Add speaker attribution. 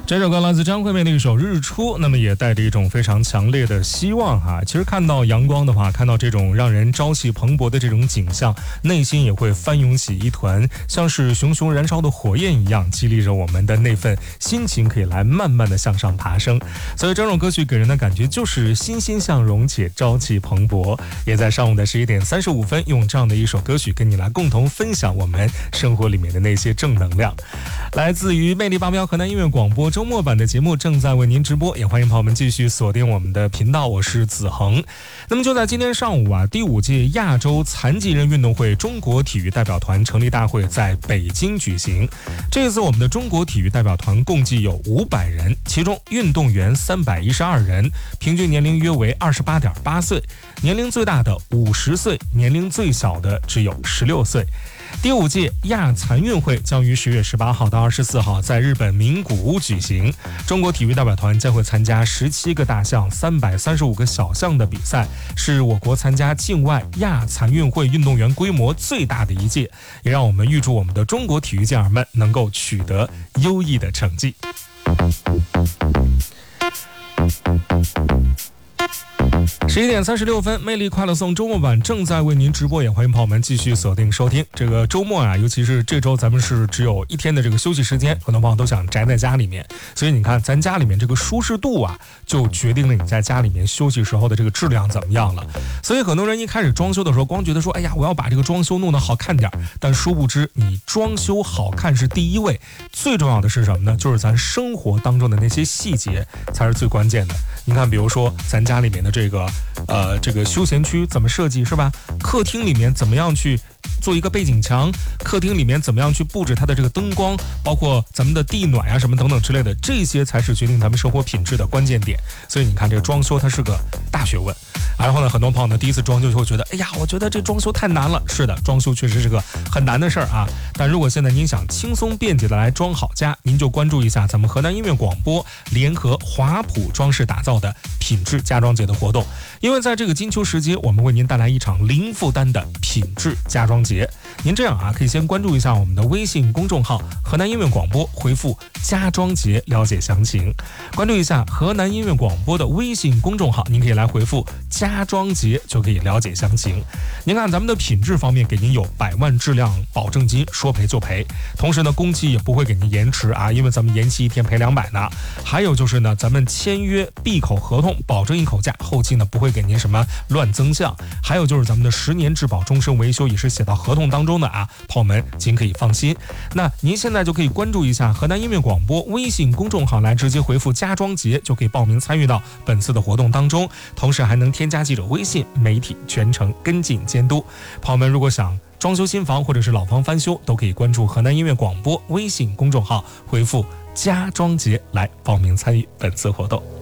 Speaker 1: 这首歌来自张惠妹的一首《日出》，那么也带着一种非常强烈的希望哈。其实看到阳光的话，看到这种让人朝气蓬勃的这种景象，内心也会翻涌起一团像是熊熊燃烧的火焰一样，激励着我们的那份心情，可以来慢慢的向上爬升。所以这首歌曲给人的感觉就是欣欣向荣且朝气蓬勃。也在上午的11点35分，用这样的一首歌曲跟你来共同分享我们生活里面的那些正能量。来自于魅力八标河南音乐广播周末版的节目正在为您直播，也欢迎朋友们继续锁定我们的频道，我是子恒。那么就在今天上午啊，第5届亚洲残疾人运动会中国体育代表团成立大会在北京举行。这次我们的中国体育代表团共计有500人，其中运动员312人，平均年龄约为28.8岁，年龄最大的50岁，年龄最小的只有16岁。第5届亚残运会将于10月18号到24号在日本名古屋举行。中国体育代表团将会参加17个大项、335个小项的比赛，是我国参加境外亚残运会运动员规模最大的一届，也让我们预祝我们的中国体育健儿们能够取得优异的成绩。11点36分，魅力快乐颂周末版正在为您直播，也欢迎朋友们继续锁定收听。这个周末啊，尤其是这周咱们是只有1天的这个休息时间，很多朋友都想宅在家里面，所以你看咱家里面这个舒适度啊，就决定了你在家里面休息时候的这个质量怎么样了。所以很多人一开始装修的时候，光觉得说，哎呀，我要把这个装修弄得好看点，但殊不知你装修好看是第一位，最重要的是什么呢？就是咱生活当中的那些细节才是最关键的。你看，比如说咱家里面的这个休闲区怎么设计是吧？客厅里面怎么样去做一个背景墙，客厅里面怎么样去布置它的这个灯光，包括咱们的地暖啊什么等等之类的，这些才是决定咱们生活品质的关键点。所以你看这个装修它是个大学问。然后呢，很多朋友呢第一次装修就会觉得，哎呀，我觉得这装修太难了。是的，装修确实是个很难的事儿啊。但如果现在您想轻松便捷的来装好家，您就关注一下咱们河南音乐广播联合华普装饰打造的品质家装节的活动。因为在这个金秋时节，我们为您带来一场零负担的品质家装节。您这样啊，可以先关注一下我们的微信公众号河南音乐广播，回复家装节了解详情。关注一下河南音乐广播的微信公众号，您可以来回复家装节就可以了解详情。您看咱们的品质方面，给您有100万质量保证金，说赔就赔。同时呢，工期也不会给您延迟啊，因为咱们延期1天赔200呢。还有就是呢，咱们签约闭口合同，保证一口价，后期呢不会给您什么乱增项。还有就是咱们的10年质保，终身维修也是写到合同当中的啊，朋友们请可以放心。那您现在就可以关注一下河南音乐广播微信公众号，来直接回复家装节就可以报名参与到本次的活动当中，同时还能添加记者微信，媒体全程跟进监督。朋友们如果想装修新房或者是老房翻修，都可以关注河南音乐广播微信公众号，回复家装节来报名参与本次活动。